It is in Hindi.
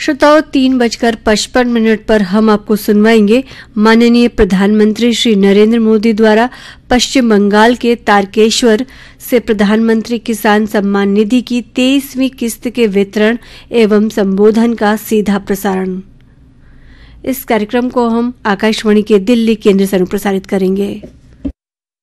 श्रोताओं 3:55 पर हम आपको सुनवाएंगे माननीय प्रधानमंत्री श्री नरेंद्र मोदी द्वारा पश्चिम बंगाल के तारकेश्वर से प्रधानमंत्री किसान सम्मान निधि की 23वीं किस्त के वितरण एवं संबोधन का सीधा प्रसारण। इस कार्यक्रम को हम आकाशवाणी के दिल्ली केंद्र से प्रसारित करेंगे।